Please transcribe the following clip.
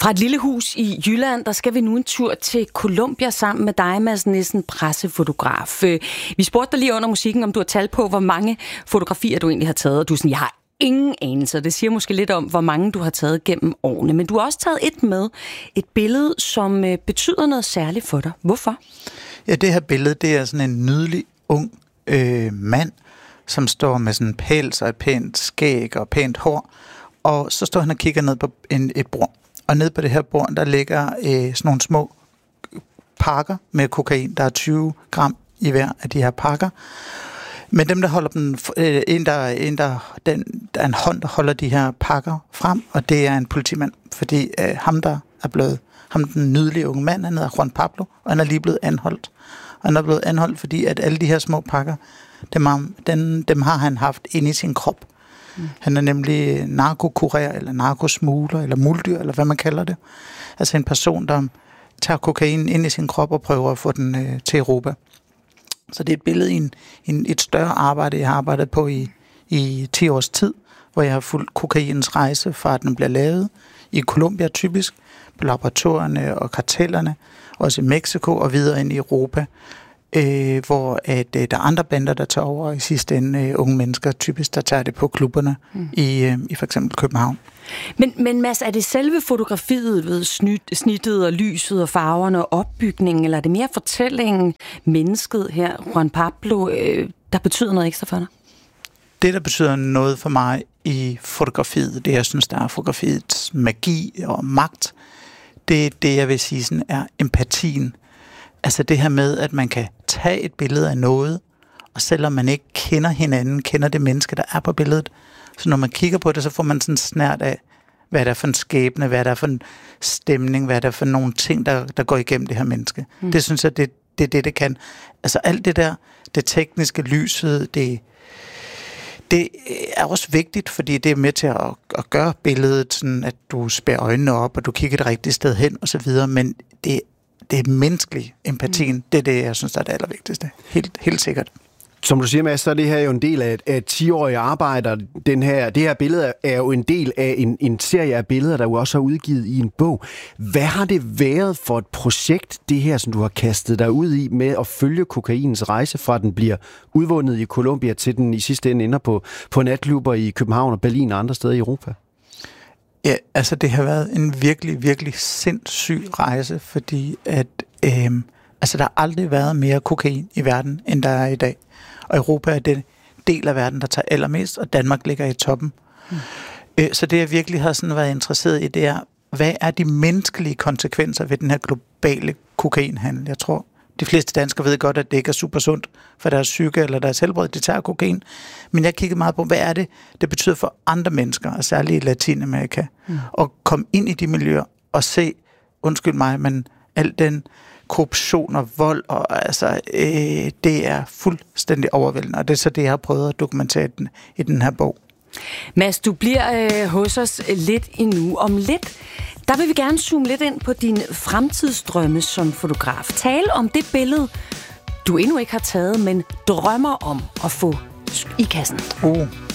Fra et lille hus i Jylland, der skal vi nu en tur til Colombia sammen med dig, Mads Nissen, pressefotograf. Vi spurgte dig lige under musikken, om du har tal på, hvor mange fotografier du egentlig har taget, og du er sådan, jeg har ingen anelse. Det siger måske lidt om, hvor mange du har taget gennem årene. Men du har også taget et med, et billede, som betyder noget særligt for dig. Hvorfor? Ja, det her billede, det er sådan en nydelig ung mand, som står med sådan en pels og et pænt skæg og pænt hår. Og så står han og kigger ned på et bord. Og ned på det her bord, der ligger sådan nogle små pakker med kokain. Der er 20 gram i hver af de her pakker. Men dem, der holder dem, der er en hånd, der holder de her pakker frem, og det er en politimand. Fordi ham, den nydelige unge mand, han hedder Juan Pablo, og han er lige blevet anholdt. Og han er blevet anholdt, fordi at alle de her små pakker, dem har han haft inde i sin krop. Han er nemlig narkokurer, eller narkosmugler, eller muldyr, eller hvad man kalder det. Altså en person, der tager kokain ind i sin krop og prøver at få den til Europa. Så det er et billede i et større arbejde, jeg har arbejdet på i 10 års tid, hvor jeg har fulgt kokainens rejse fra, at den bliver lavet i Colombia typisk, på laboratorierne og kartellerne, også i Mexico og videre ind i Europa, hvor at der er andre bander, der tager over i sidste ende unge mennesker, typisk der tager det på klubberne i for eksempel København. Men Mads, er det selve fotografiet ved snittet og lyset og farverne og opbygningen, eller er det mere fortællingen, mennesket her, Juan Pablo, der betyder noget ekstra for dig? Det, der betyder noget for mig i fotografiet, det jeg synes, der er fotografiets magi og magt, det jeg vil sige sådan, er empatien. Altså det her med, at man kan tage et billede af noget, og selvom man ikke kender hinanden, kender det menneske, der er på billedet, så når man kigger på det, så får man sådan en snert af, hvad der er for en skæbne, hvad der er for en stemning, hvad der er for nogle ting, der går igennem det her menneske. Det synes jeg, det er det kan. Altså alt det der, det tekniske, lyset, det er også vigtigt, fordi det er med til at gøre billedet sådan, at du spærer øjnene op, og du kigger det rigtige sted hen, og så videre, men det er menneskelig empatien. Det er det, jeg synes, der er det allervigtigste. Helt sikkert. Som du siger, Mads, så er det her jo en del af et 10-årigt arbejde. Det her billede er jo en del af en serie af billeder, der jo også er udgivet i en bog. Hvad har det været for et projekt, det her, som du har kastet dig ud i, med at følge kokainens rejse fra den bliver udvundet i Colombia, til den i sidste ende ender på natklubber i København og Berlin og andre steder i Europa? Ja, altså det har været en virkelig, virkelig sindssyg rejse, fordi at der har aldrig været mere kokain i verden, end der er i dag. Og Europa er den del af verden, der tager allermest, og Danmark ligger i toppen. Så det jeg virkelig har sådan været interesseret i, det er, hvad er de menneskelige konsekvenser ved den her globale kokainhandel? Jeg tror, de fleste danskere ved godt, at det ikke er super sundt for deres psyke eller deres helbred, de tager kokain. Men jeg kiggede meget på, hvad er det betyder for andre mennesker, og særligt i Latinamerika, at komme ind i de miljøer og se, undskyld mig, men al den korruption og vold, og det er fuldstændig overvældende, og det er så det, jeg har prøvet at dokumentere i den her bog. Mads, du bliver hos os lidt endnu. Om lidt, der vil vi gerne zoome lidt ind på dine fremtidsdrømme som fotograf. Tale om det billede, du endnu ikke har taget, men drømmer om at få i kassen.